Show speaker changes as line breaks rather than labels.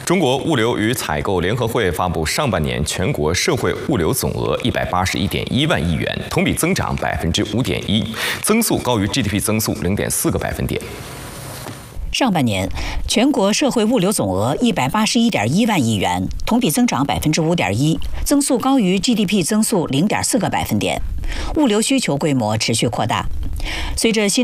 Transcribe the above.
中国物流与采购联合会发布上半年全国社会物流总额181.1万亿元，同比增长5.1%，增速高于 GDP 增速0.4个百分点。
上半年，全国社会物流总额181.1万亿元，同比增长5.1%，增速高于 GDP 增速0.4个百分点。物流需求规模持续扩大，随着新